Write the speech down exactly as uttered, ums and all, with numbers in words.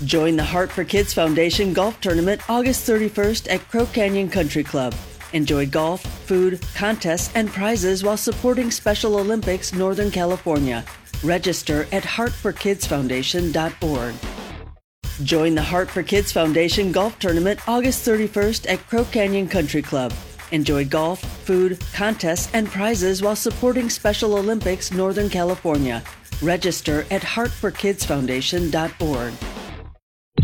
Join the Heart for Kids Foundation Golf Tournament August thirty-first at Crow Canyon Country Club. Enjoy golf, food, contests, and prizes while supporting Special Olympics Northern California. Register at heart for kids foundation dot org. Join the Heart for Kids Foundation Golf Tournament August thirty-first at Crow Canyon Country Club. Enjoy golf, food, contests, and prizes while supporting Special Olympics Northern California. Register at heart for kids foundation dot org.